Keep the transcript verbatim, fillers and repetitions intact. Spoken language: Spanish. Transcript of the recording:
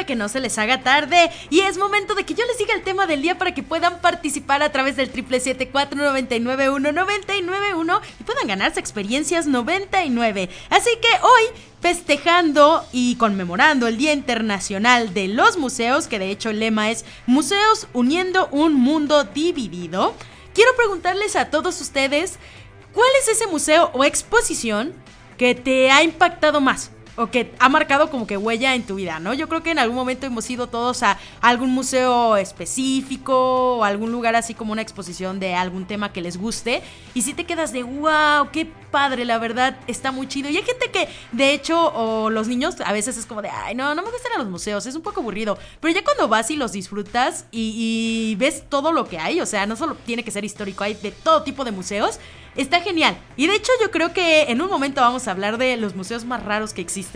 para que no se les haga tarde. Y es momento de que yo les diga el tema del día para que puedan participar a través del triple siete cuatro nueve nueve uno nueve nueve uno y puedan ganarse experiencias noventa y nueve. Así que hoy, festejando y conmemorando el Día Internacional de los Museos, que de hecho el lema es Museos uniendo un mundo dividido, quiero preguntarles a todos ustedes, ¿cuál es ese museo o exposición que te ha impactado más? O que ha marcado como que huella en tu vida, ¿no? Yo creo que en algún momento hemos ido todos a algún museo específico o algún lugar así como una exposición de algún tema que les guste y si te quedas de wow, qué padre, la verdad está muy chido. Y hay gente que de hecho, o los niños a veces es como de ay, no, no me gustan los museos, es un poco aburrido, pero ya cuando vas y los disfrutas y, y ves todo lo que hay, o sea, no solo tiene que ser histórico, hay de todo tipo de museos. Está genial. Y de hecho yo creo que en un momento vamos a hablar de los museos más raros que existen.